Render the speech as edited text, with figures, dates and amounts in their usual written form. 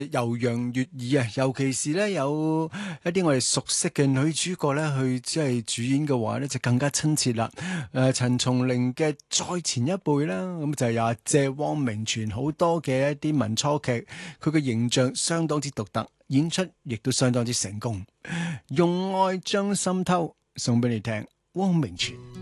悠揚悅耳啊，尤其是咧有一啲我哋熟悉嘅女主角咧去即係主演嘅話咧，就更加親切啦。陳松伶嘅再前一輩啦，咁就有阿謝汪明荃好多嘅一啲民初劇，佢嘅形象相當之獨特，演出亦都相當之成功。用愛將心偷，送俾你聽，汪明荃。